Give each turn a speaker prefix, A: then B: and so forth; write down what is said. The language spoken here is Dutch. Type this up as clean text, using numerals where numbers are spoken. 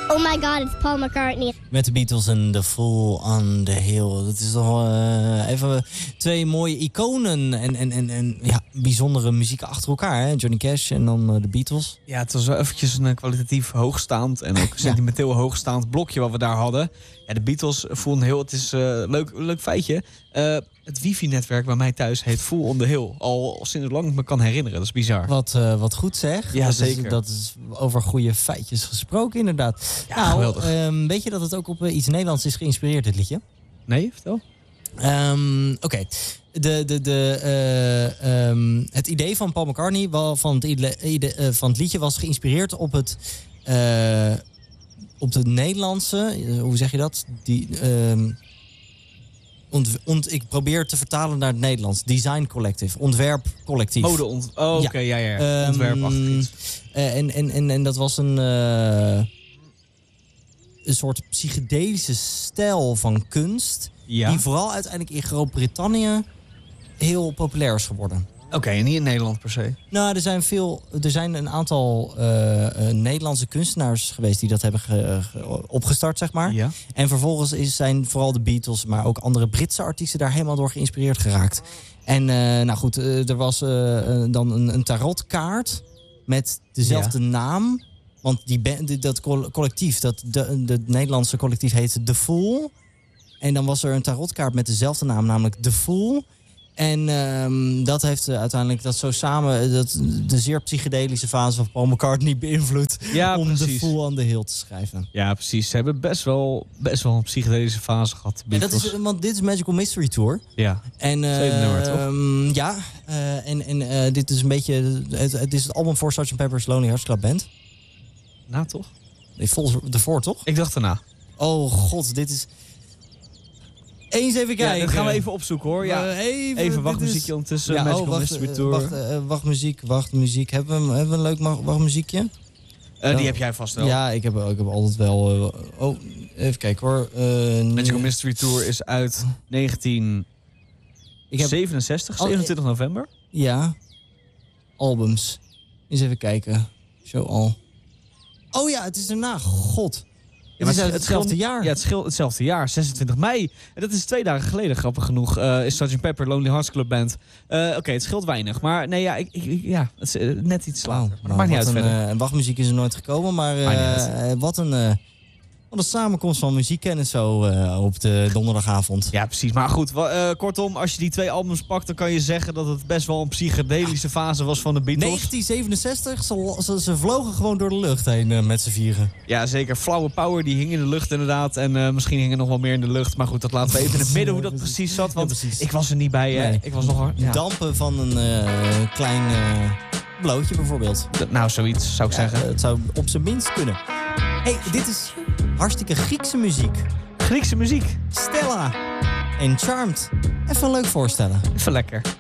A: Oh my god, it's Paul McCartney.
B: Met de Beatles en The Fool on the Hill. Dat is toch even twee mooie iconen en ja, bijzondere muzieken achter elkaar. Hè? Johnny Cash en dan de Beatles.
C: Ja, het was wel eventjes een kwalitatief hoogstaand en ook sentimenteel hoogstaand blokje wat we daar hadden. Ja, de Beatles vonden heel... Het is een leuk feitje. Het wifi-netwerk bij mij thuis heet Fool on the Hill. Al sinds lang ik me kan herinneren. Dat is bizar.
B: Wat goed zeg.
C: Ja,
B: dat
C: zeker.
B: Dat is over goede feitjes gesproken, inderdaad.
C: Ja, geweldig.
B: Weet je dat het ook op iets Nederlands is geïnspireerd, dit liedje?
C: Nee, vertel.
B: Oké. Het idee van Paul McCartney van het liedje was geïnspireerd op de Nederlandse... hoe zeg je dat? Ik probeer te vertalen naar het Nederlands. Design Collective. Ontwerpcollectief.
C: Mode oké, ja. Ontwerpachtig iets.
B: En dat was een soort psychedelische stijl van kunst...
C: Ja.
B: die vooral uiteindelijk in Groot-Brittannië heel populair is geworden.
C: Oké, en niet in Nederland per se.
B: Nou, er zijn een aantal Nederlandse kunstenaars geweest die dat hebben opgestart, zeg maar.
C: Ja.
B: En vervolgens zijn vooral de Beatles, maar ook andere Britse artiesten daar helemaal door geïnspireerd geraakt. En nou goed, er was dan een tarotkaart met dezelfde naam. Want dat collectief, dat Nederlandse collectief heette The Fool. En dan was er een tarotkaart met dezelfde naam, namelijk The Fool. En dat heeft uiteindelijk dat zo samen de zeer psychedelische fase van Paul McCartney beïnvloed om
C: precies.
B: The Fool on the Hill te schrijven.
C: Ja, precies. Ze hebben best wel een psychedelische fase gehad.
B: En want dit is Magical Mystery Tour.
C: Ja.
B: En
C: tweede nummer, toch?
B: Ja. En dit is een beetje het is het album voor Sgt. Pepper's Lonely Hearts Club Band.
C: Nou, toch?
B: Nee, ervoor, toch?
C: Ik dacht daarna.
B: Oh god, dit is... Eens even kijken.
C: Ja, dat gaan we even opzoeken, hoor. Ja, even wachtmuziekje ondertussen.
B: Ja,
C: Magical Mystery Tour.
B: Wachtmuziek. Hebben we een leuk wachtmuziekje?
C: Die heb jij vast wel.
B: Ja, ik heb altijd wel... even kijken hoor.
C: Magical Mystery Tour is uit 1967, 27 november.
B: Ja. Albums. Eens even kijken. Show all. Oh ja, het is daarna. God. Ja, het is hetzelfde jaar.
C: Ja, het scheelt hetzelfde jaar. 26 mei. En dat is 2 dagen geleden, grappig genoeg. Is Sgt. Pepper Lonely Hearts Club Band. Oké, het scheelt weinig. Maar nee, ja, het is net iets later. Maar dat maakt niet uit verder.
B: Wachtmuziek is er nooit gekomen. Maar wat een samenkomst van muziekkennis zo op de donderdagavond.
C: Ja, precies. Maar goed, kortom, als je die 2 albums pakt... dan kan je zeggen dat het best wel een psychedelische fase was van de Beatles.
B: 1967, ze vlogen gewoon door de lucht heen met z'n vieren.
C: Ja, zeker. Flower Power, die hing in de lucht inderdaad. En misschien hing er nog wel meer in de lucht. Maar goed, dat laten we even in het midden hoe dat precies zat. Want ik was er niet bij.
B: Nee.
C: Ik was nog... Ja.
B: Dampen van een klein blootje bijvoorbeeld.
C: Nou, zoiets zou ik zeggen.
B: Het zou op zijn minst kunnen. Hey, dit is hartstikke Griekse muziek.
C: Griekse muziek.
B: Stella en Charmed. Even leuk voorstellen.
C: Even lekker.